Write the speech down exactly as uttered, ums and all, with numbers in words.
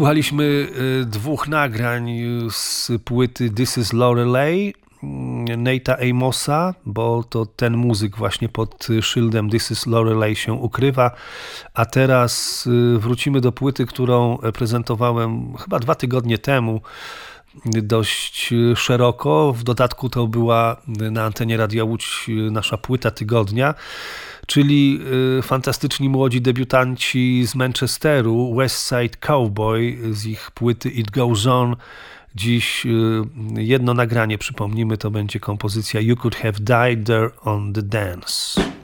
Wysłuchaliśmy y, dwóch nagrań z płyty This is Lorelei Nate'a Amosa, bo to ten muzyk właśnie pod szyldem This is Lorelei się ukrywa. A teraz y, wrócimy do płyty, którą prezentowałem chyba dwa tygodnie temu dość szeroko. W dodatku to była na antenie Radia Łódź nasza płyta tygodnia, czyli fantastyczni młodzi debiutanci z Manchesteru, West Side Cowboy z ich płyty It Goes On. Dziś jedno nagranie, przypomnimy, to będzie kompozycja You Could Have Died There on the Dance.